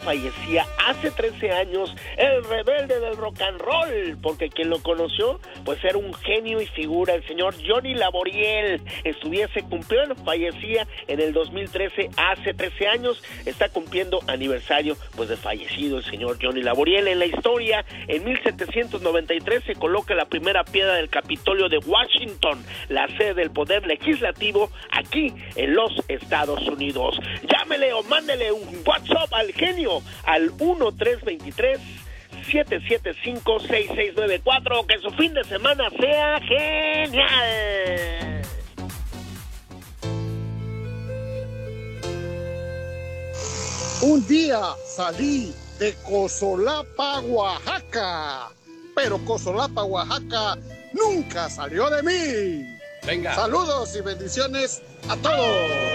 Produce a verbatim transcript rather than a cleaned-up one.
fallecía hace trece años el rebelde del rock and roll, porque quien lo conoció, pues era un genio y figura, el señor Johnny Laboriel. Estuviese cumpliendo, fallecía en el dos mil trece, hace trece años, está cumpliendo aniversario, pues, de fallecido el señor Johnny Laboriel. En la historia, en mil setecientos noventa y tres se coloca la primera piedra del Capitolio de Washington, la sede del poder legislativo aquí en los Estados Unidos. Llámele o mándele un WhatsApp al genio al uno tres dos tres, siete siete cinco, seis seis nueve cuatro. Que su fin de semana sea genial. Un día salí de Cosolapa, Oaxaca, pero Cosolapa, Oaxaca nunca salió de mí. Venga. Saludos y bendiciones a todos.